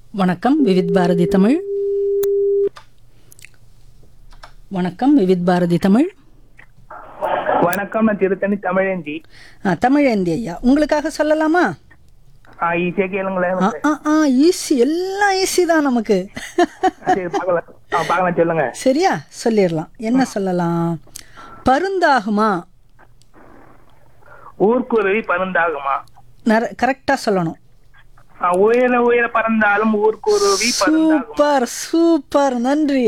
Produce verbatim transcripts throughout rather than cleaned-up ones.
வணக்கம் விவித் பாரதி தமிழ். வணக்கம் விவித் பாரதி தமிழ். வணக்கம், நான் திருத்தணி தமிழேந்தி. ஆ, தமிழேந்தி ஐயா, உங்களுக்காக சொல்லலாமா? ஆ, ஈஸியா கேளுங்களேன். ஆ ஆ ஆ ஈஸி, எல்லாம் ஈஸி தான் நமக்கு. சரி, பார்க்கலாம். ஆ, பார்க்கலாம், சொல்லுங்க. சரியா, சொல்லிடலாம். என்ன சொல்லலாம்? பருந்தாகுமா? ஊர்க்குருவி பருந்தாகுமா? கரெக்டா சொல்லணும். ஆ, உயர உயர பறந்தாலும் ஊர்க்குருவி பருந்தாகுமா? சூப்பர் சூப்பர், நன்றி.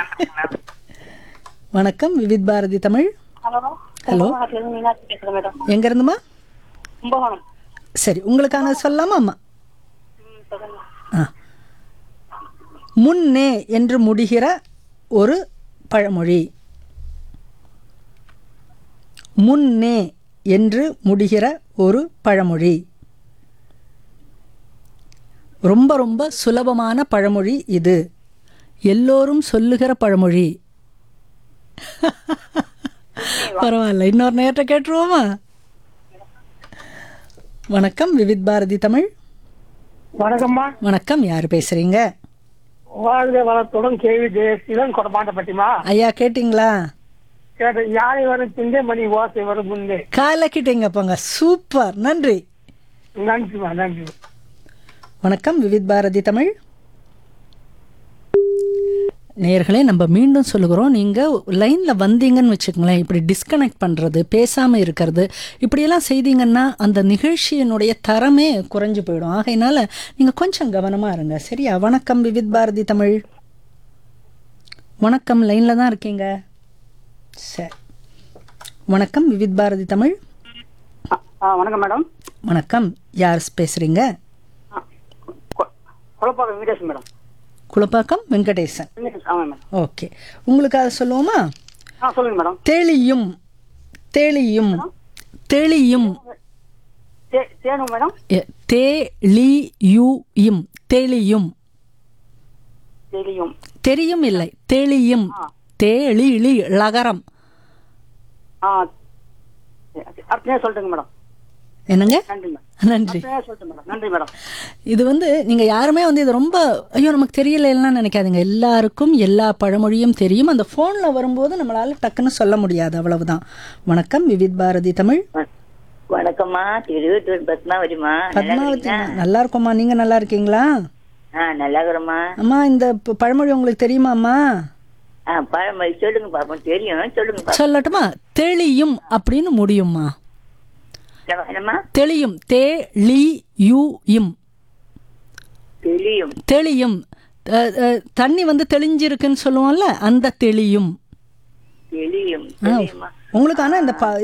வணக்கம் விவித் பாரதி தமிழ். ஹலோ ஹலோ, மீனாட்சி பேசுறேன் மேடம். எங்க இருந்துமா? கும்பகோணம். சரி, உங்களுக்கான சொல்லலாமா அம்மா? ம், சொல்லுங்க. ஆ, முன்னே என்று முடிகிற ஒரு பழமொழி. முன்னே என்று முடிகிற ஒரு பழமொழி. ரொம்ப ரொம்ப சுலபமான பழமொழி இது. எல்லோரும் சொல்லுகிற பழமொழி. பரவாயில்ல, இன்னொரு நேரத்தை கேட்டுருவோமா? வணக்கம் விவித் பாரதி தமிழ். வணக்கம்மா. வணக்கம், யார் பேசுறீங்க? வாழ்க வளத்துடன் கேவி தேசியம் கொடமாட்டப்பட்டிமா. ஐயா, கேட்டிங்களா? கேட்ட யானை வரும் பிந்தே மணி ஓசை வரும் முன்னே. காலக்கிட்டீங்க போங்க. சூப்பர், நன்றி. நன்றிமா, நன்றி. வணக்கம் விவித் பாரதி தமிழ். நேயர்களே, நம்ம மீண்டும் சொல்லுகிறோம், நீங்கள் லைனில் வந்தீங்கன்னு வச்சுக்கோங்களேன், இப்படி டிஸ்கனெக்ட் பண்ணுறது, பேசாமல் இருக்கிறது, இப்படியெல்லாம் செய்தீங்கன்னா அந்த நிகழ்ச்சியினுடைய தரமே குறைஞ்சு போயிடும். ஆகையினால நீங்கள் கொஞ்சம் கவனமாக இருங்க, சரியா? வணக்கம் விவித் பாரதி தமிழ். வணக்கம், லைனில் தான் இருக்கீங்க. சரி, வணக்கம் விவித் பாரதி தமிழ். வணக்கம் மேடம். வணக்கம், யார் பேசுகிறீங்க? குழப்பாக்கம் வெங்கடேஷன் மேடம். குளப்பாக்கம் வெங்கடேசன். ஆமாம் மேடம். ஓகே, உங்களுக்கு அதை சொல்லுவோமா? ஆ, சொல்லுங்க மேடம். தெளியும் தெளியும் தெளியும் தே- தேனும் மேடம். எ- தெளியும் தெளியும் தெரியும். தெரியும் இல்லை, தெளியும். தெளிளி லகரம். ஆ, அப்படியே சொல்லிட்டுங்க மேடம். என்னங்க? நன்றி மேடம். நன்றி. அப்படியே சொல்லிட்டு மேடம். நன்றி மேடம். இது வந்து நீங்கள் யாருமே வந்து இது ரொம்ப ஐயோ நமக்கு தெரியலலாம் நினைக்காதீங்க. எல்லாருக்கும் எல்லா பழமொழியும் தெரியும். அந்த ஃபோனில் வரும்போது நம்மளால டக்குன்னு சொல்ல முடியாது, அவ்வளவுதான். வணக்கம் விவித் பாரதி தமிழ். வணக்கம்மா, திருவட்டூர் பத்மாவதிமா. பத்மாவதி, நல்லா இருக்கோம்மா, நீங்கள் நல்லா இருக்கீங்களா? ஆ, நல்லா இருக்கிறோம்மா. அம்மா, இந்த ப- பழமொழி உங்களுக்கு தெரியுமாம்மா? ஆ, பழமொழி சொல்லுங்க பாப்போம். தெரியும், சொல்லுங்க பாப்போம். சொல்லட்டுமா? தெளியும் அப்படின்னு முடியும்மா. என்னம்மா? தெளியும், தெளியும். தெரியும். தெளியும், அஹ், அஹ், தண்ணி வந்து தெளிஞ்சிருக்குன்னு சொல்லுவோம்ல, அந்த தெளியும். தெரியும். ஆ, தெரியுமா? உங்களுக்கு ஆனா இந்த ப-